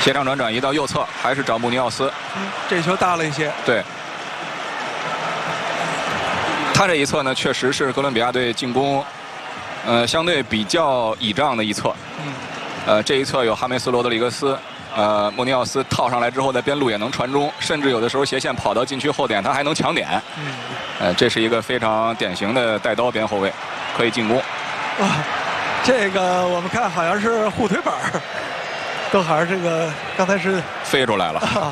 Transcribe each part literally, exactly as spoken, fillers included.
斜上转转移到右侧，还是找穆尼奥斯。 嗯，这球大了一些。 对。他这一侧呢，确实是哥伦比亚队进攻，呃，相对比较倚仗的一侧。 嗯。 呃，这一侧有哈梅斯、罗德里格斯，呃，穆尼奥斯套上来之后，在边路也能传中，甚至有的时候斜线跑到禁区后点，他还能抢点。 嗯。 呃，这是一个非常典型的带刀边后卫，可以进攻。 哇，这个我们看好像是护腿板儿，都好像这个刚才是飞出来了。 啊。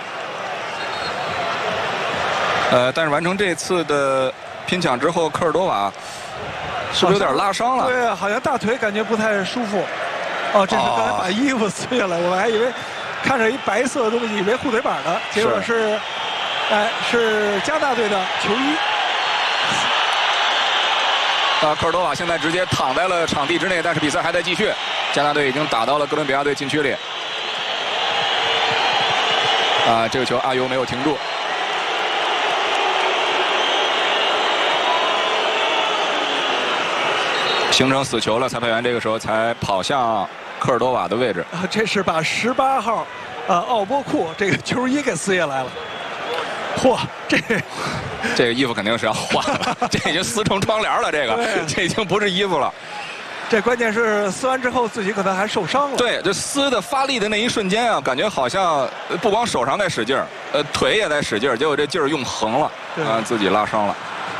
呃，但是完成这次的拼抢之后，科尔多瓦是不是有点拉伤了？ 对，好像大腿感觉不太舒服。哦，这是刚才把衣服撕下来，我还以为看着一白色的东西，以为护腿板呢，结果是，哎，是加拿大队的球衣。 啊，科尔多瓦现在直接躺在了场地之内，但是比赛还在继续。加拿大队已经打到了哥伦比亚队禁区里。啊，这个球阿尤没有停住。形成死球了，裁判员这个时候才跑向科尔多瓦的位置。 啊，这是把十八号，呃，奥波库这个球衣给撕下来了。嚯，这这个衣服肯定是要换了，这已经撕成窗帘了。这个，这已经不是衣服了。 这关键是撕完之后自己可能还受伤了。 对，这撕的发力的那一瞬间啊，感觉好像不光手上在使劲儿，呃，腿也在使劲儿，结果这劲儿用横了，啊，自己拉伤了。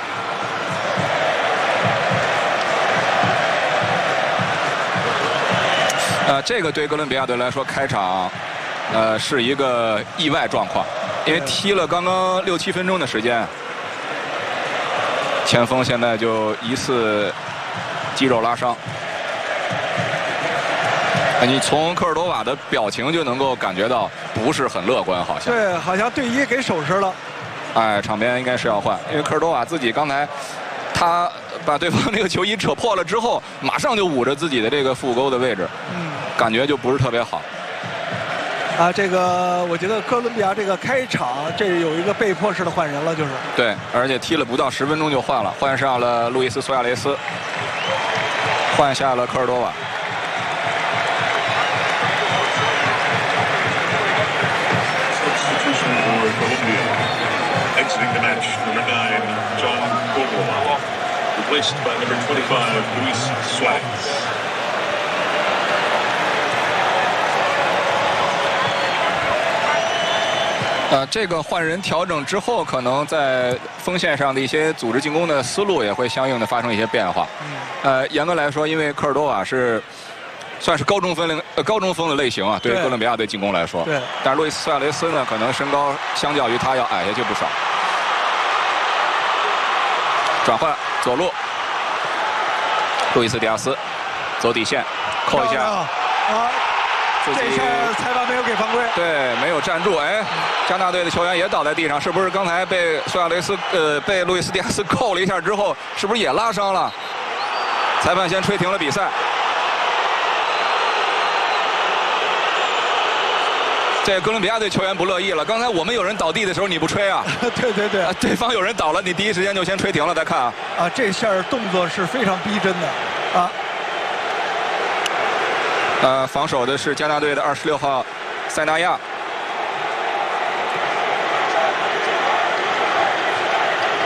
呃，这个对哥伦比亚队来说，开场，呃，是一个意外状况，因为踢了刚刚六七分钟的时间，前锋现在就疑似肌肉拉伤。你从科尔多瓦的表情就能够感觉到不是很乐观，好像。 对，好像队医给手势了。 哎，场边应该是要换，因为科尔多瓦自己刚才他把对方那个球衣扯破了之后，马上就捂着自己的这个腹沟的位置，嗯，感觉就不是特别好。 啊，这个我觉得哥伦比亚这个开场这有一个被迫式的换人了，就是。 对，而且踢了不到十分钟就换了，换上了路易斯·苏亚雷斯，换下了科尔多瓦。 Exiting the match, number nine, John Córdoba, replaced by number twenty-five, Luis Suarez. 呃，这个换人调整之后，可能在锋线上的一些组织进攻的思路也会相应的发生一些变化。呃，严格来说，因为科尔多瓦是算是高中锋呃高中锋的类型啊，对于哥伦比亚队进攻来说。 对。 但是路易斯·苏亚雷斯呢，可能身高相较于他要矮下去不少。转换左路，路易斯·迪亚斯走底线，扣一下。 啊，这下裁判没有给犯规。 对，没有站住。哎，加拿大队的球员也倒在地上，是不是刚才被苏亚雷斯呃被路易斯·迪亚斯扣了一下之后，是不是也拉伤了？裁判先吹停了比赛。这哥伦比亚队球员不乐意了。刚才我们有人倒地的时候，你不吹啊？ 对对对。 啊，对方有人倒了，你第一时间就先吹停了，再看啊。 啊，这下动作是非常逼真的啊。 呃，防守的是加拿大队的二十六号塞纳亚。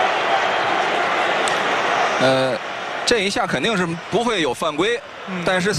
呃，这一下肯定是不会有犯规，嗯、但是。